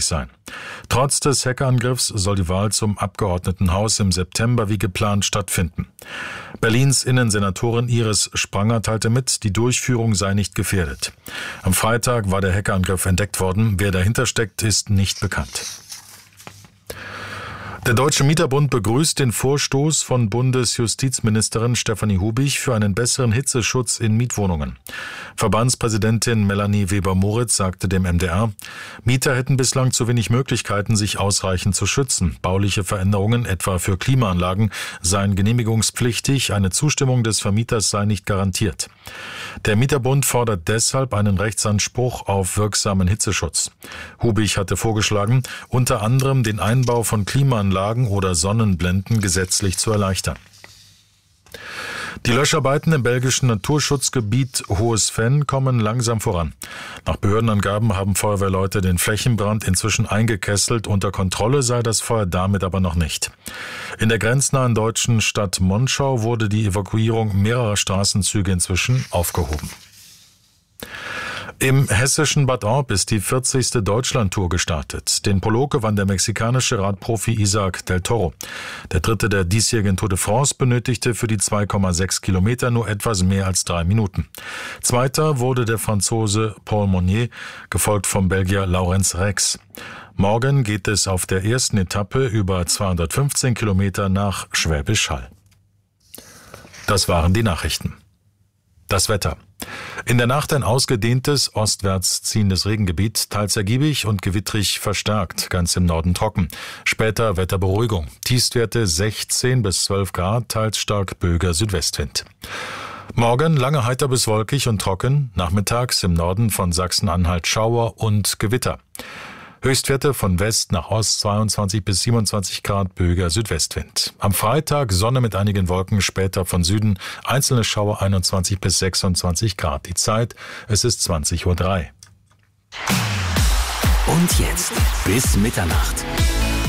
sein. Trotz des Hackerangriffs soll die Wahl zum Abgeordnetenhaus im September wie geplant stattfinden. Berlins Innensenatorin Iris Spranger teilte mit, die Durchführung sei nicht gefährdet. Am Freitag war der Hackerangriff entdeckt worden. Wer dahinter steckt, ist nicht bekannt. Der Deutsche Mieterbund begrüßt den Vorstoß von Bundesjustizministerin Stefanie Hubich für einen besseren Hitzeschutz in Mietwohnungen. Verbandspräsidentin Melanie Weber-Moritz sagte dem MDR, Mieter hätten bislang zu wenig Möglichkeiten, sich ausreichend zu schützen. Bauliche Veränderungen, etwa für Klimaanlagen, seien genehmigungspflichtig, eine Zustimmung des Vermieters sei nicht garantiert. Der Mieterbund fordert deshalb einen Rechtsanspruch auf wirksamen Hitzeschutz. Hubich hatte vorgeschlagen, unter anderem den Einbau von Klimaanlagen oder Sonnenblenden gesetzlich zu erleichtern. Die Löscharbeiten im belgischen Naturschutzgebiet Hohes Venn kommen langsam voran. Nach Behördenangaben haben Feuerwehrleute den Flächenbrand inzwischen eingekesselt. Unter Kontrolle sei das Feuer damit aber noch nicht. In der grenznahen deutschen Stadt Monschau wurde die Evakuierung mehrerer Straßenzüge inzwischen aufgehoben. Im hessischen Bad Orb ist die 40. Deutschlandtour gestartet. Den Prolog gewann der mexikanische Radprofi Isaac del Toro. Der Dritte der diesjährigen Tour de France benötigte für die 2,6 Kilometer nur etwas mehr als 3 Minuten. Zweiter wurde der Franzose Paul Monnier, gefolgt vom Belgier Laurens Rex. Morgen geht es auf der ersten Etappe über 215 Kilometer nach Schwäbisch Hall. Das waren die Nachrichten. Das Wetter. In der Nacht ein ausgedehntes, ostwärts ziehendes Regengebiet, teils ergiebig und gewittrig verstärkt, ganz im Norden trocken. Später Wetterberuhigung. Tiefstwerte 16 bis 12 Grad, teils stark böiger Südwestwind. Morgen lange heiter bis wolkig und trocken, nachmittags im Norden von Sachsen-Anhalt Schauer und Gewitter. Höchstwerte von West nach Ost 22 bis 27 Grad böiger Südwestwind. Am Freitag Sonne mit einigen Wolken, später von Süden einzelne Schauer 21 bis 26 Grad. Die Zeit, es ist 20:03 Uhr. Und jetzt bis Mitternacht.